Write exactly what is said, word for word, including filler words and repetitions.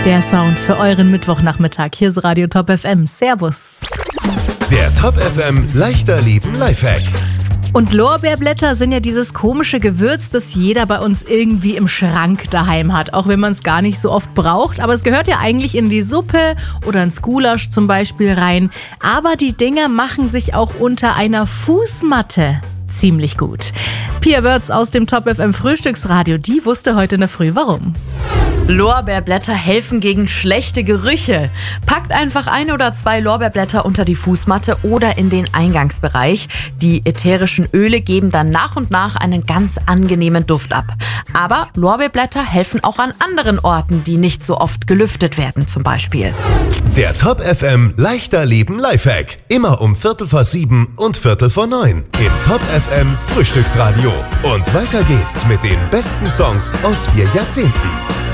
Der Sound für euren Mittwochnachmittag. Hier ist Radio Top F M. Servus. Der Top F M leichter Leben Lifehack. Und Lorbeerblätter sind ja dieses komische Gewürz, das jeder bei uns irgendwie im Schrank daheim hat, auch wenn man es gar nicht so oft braucht. Aber es gehört ja eigentlich in die Suppe oder ins Gulasch zum Beispiel rein. Aber die Dinger machen sich auch unter einer Fußmatte ziemlich gut. Pia Wörz aus dem Top F M Frühstücksradio, die wusste heute in der Früh warum. Lorbeerblätter helfen gegen schlechte Gerüche. Packt einfach ein oder zwei Lorbeerblätter unter die Fußmatte oder in den Eingangsbereich. Die ätherischen Öle geben dann nach und nach einen ganz angenehmen Duft ab. Aber Lorbeerblätter helfen auch an anderen Orten, die nicht so oft gelüftet werden zum Beispiel. Der Top F M leichter Leben Lifehack. Immer um Viertel vor sieben und Viertel vor neun im Top F M Frühstücksradio. Und weiter geht's mit den besten Songs aus vier Jahrzehnten.